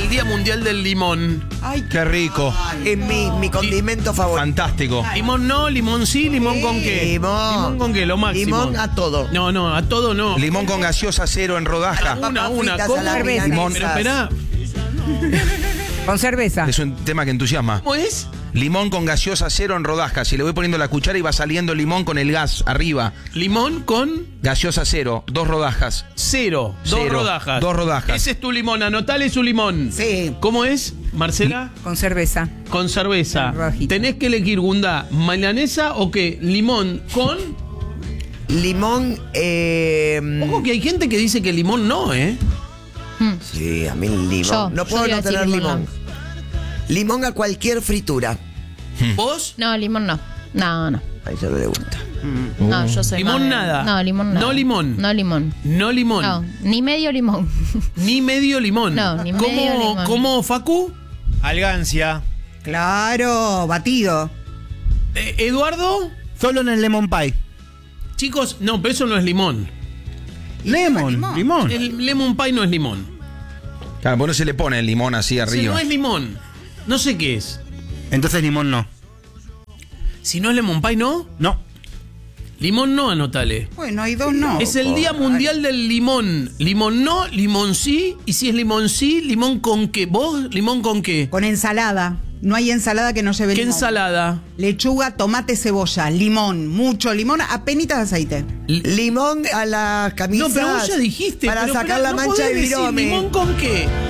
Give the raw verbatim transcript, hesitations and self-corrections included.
el Día Mundial del Limón. Ay, Qué rico. es mi, mi condimento favorito. Fantástico. Limón no, limón sí, limón Sí, con qué. limón. Limón con qué, lo máximo. Limón a todo. No, no, a todo no. Limón con gaseosa cero en rodaja. Una, Papas una, fritas ¿cómo? a la Cerveza. milanesas. Pero esperá, Con cerveza. Es un tema que entusiasma. ¿cómo es? Limón con gaseosa cero en rodajas. Si le voy poniendo la cuchara y va saliendo el limón con el gas arriba. Limón con Gaseosa cero, dos rodajas. cero, dos Cero, rodajas. dos rodajas. Ese es tu limón, anotale su limón. Sí. ¿Cómo es, Marcela? Con cerveza. Con cerveza. Rojito. Tenés que elegir, Gunda, milanesa o qué, limón con... Limón, eh, Ojo que hay gente que dice que limón no, ¿eh? sí, a mí el limón. Yo, no yo puedo iba no a decir tener limón, limón. Limón a cualquier fritura. ¿Vos? No, limón no. No, no. A ella no le gusta. No, yo soy Limón más de- nada. No, limón nada. No limón. No limón. No limón. No, ni medio limón. Ni medio limón. No, ni ¿Cómo, medio limón. ¿Cómo, Facu? Algancia. Claro, batido. Eh, ¿Eduardo? Solo en el lemon pie. Chicos, no, pero eso no es limón. Lemon, limón. limón. El lemon pie no es limón. Claro, bueno, se le pone el limón así Si arriba. no es limón, no sé qué es. Entonces limón no. Si no es lemon pie, ¿no? No. Limón no, anótale. Bueno, hay dos no. Es el Día Mundial del Limón. Limón no, limón sí. Y si es limón sí, limón con qué. ¿Vos? ¿Limón con qué? Con ensalada. No hay ensalada que no lleve ¿Qué limón. ensalada? Lechuga, tomate, cebolla, limón, mucho limón, apenitas de aceite. Limón a las camisas. No, pero vos ya dijiste. Para pero sacar pará, la no mancha podés de decir virome. ¿Limón con qué?